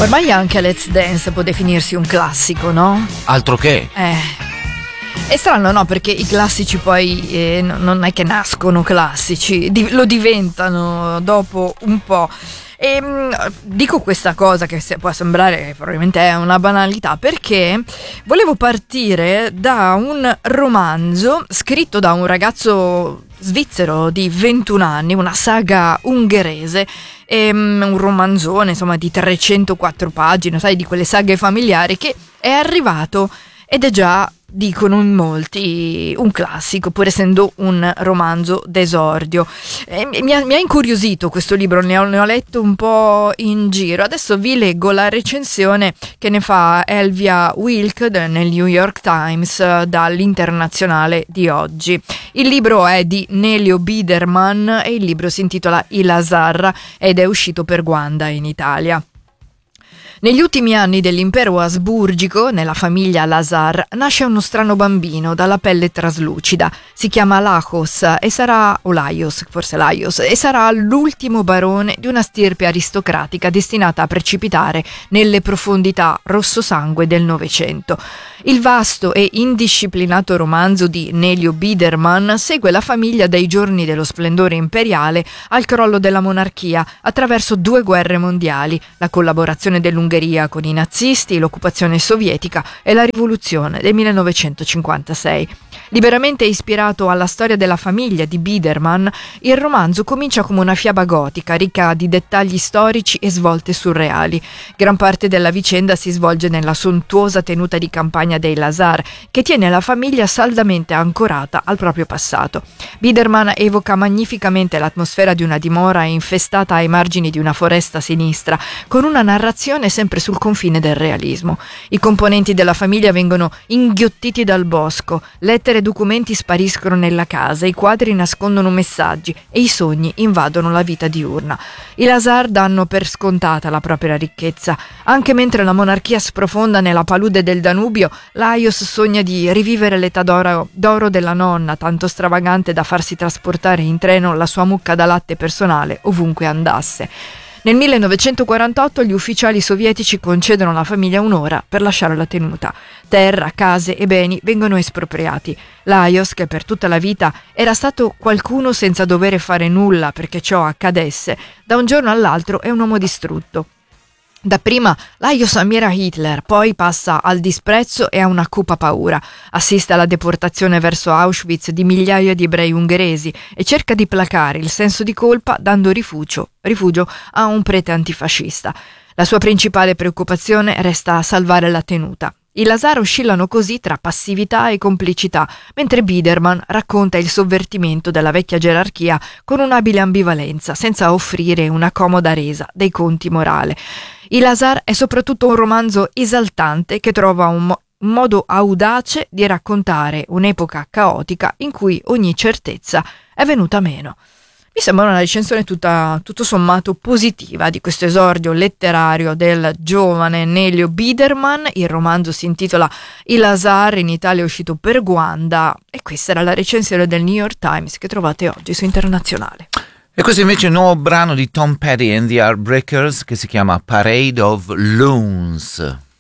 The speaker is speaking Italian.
Ormai anche Let's Dance può definirsi un classico, no? Altro che. È strano, no? Perché i classici poi non è che nascono classici, lo diventano dopo un po'. E dico questa cosa che può sembrare probabilmente è una banalità, perché volevo partire da un romanzo scritto da un ragazzo svizzero di 21 anni, una saga ungherese, un romanzone insomma di 304 pagine, sai, di quelle saghe familiari, che è arrivato ed è già, dicono in molti, un classico, pur essendo un romanzo d'esordio. Mi ha incuriosito questo libro, ne ho letto un po' in giro. Adesso vi leggo la recensione che ne fa Elvia Wilk nel New York Times dall'Internazionale di oggi. Il libro è di Nelio Biderman e il libro si intitola Il Lazar ed è uscito per Guanda in Italia. Negli ultimi anni dell'impero asburgico, nella famiglia Lazar, nasce uno strano bambino dalla pelle traslucida. Si chiama Laios e sarà l'ultimo barone di una stirpe aristocratica destinata a precipitare nelle profondità rossosangue del Novecento. Il vasto e indisciplinato romanzo di Nelio Biderman segue la famiglia dai giorni dello splendore imperiale al crollo della monarchia attraverso 2 guerre mondiali, la collaborazione dell'Ungheria con i nazisti, l'occupazione sovietica e la rivoluzione del 1956. Liberamente ispirato alla storia della famiglia di Biderman, il romanzo comincia come una fiaba gotica, ricca di dettagli storici e svolte surreali. Gran parte della vicenda si svolge nella sontuosa tenuta di campagna dei Lazar, che tiene la famiglia saldamente ancorata al proprio passato. Biderman evoca magnificamente l'atmosfera di una dimora infestata ai margini di una foresta sinistra, con una narrazione sempre sul confine del realismo. I componenti della famiglia vengono inghiottiti dal bosco, lettere e documenti spariscono nella casa, i quadri nascondono messaggi e i sogni invadono la vita diurna. I Lazar danno per scontata la propria ricchezza. Anche mentre la monarchia sprofonda nella palude del Danubio, Laios sogna di rivivere l'età d'oro della nonna, tanto stravagante da farsi trasportare in treno la sua mucca da latte personale ovunque andasse. Nel 1948 gli ufficiali sovietici concedono alla famiglia un'ora per lasciare la tenuta. Terra, case e beni vengono espropriati. Laios, che per tutta la vita era stato qualcuno senza dover fare nulla perché ciò accadesse, da un giorno all'altro è un uomo distrutto. Dapprima Laios ammira Hitler, poi passa al disprezzo e a una cupa paura. Assiste alla deportazione verso Auschwitz di migliaia di ebrei ungheresi e cerca di placare il senso di colpa dando rifugio a un prete antifascista. La sua principale preoccupazione resta salvare la tenuta. I Lazar oscillano così tra passività e complicità, mentre Biderman racconta il sovvertimento della vecchia gerarchia con un'abile ambivalenza, senza offrire una comoda resa dei conti morali. I Lazar è soprattutto un romanzo esaltante che trova un modo audace di raccontare un'epoca caotica in cui ogni certezza è venuta meno. Mi sembra una recensione tutto sommato positiva di questo esordio letterario del giovane Nelio Biderman. Il romanzo si intitola Il Lazar, in Italia è uscito per Guanda, e questa era la recensione del New York Times che trovate oggi su Internazionale. E questo invece è un nuovo brano di Tom Petty and the Heartbreakers che si chiama Parade of Loons.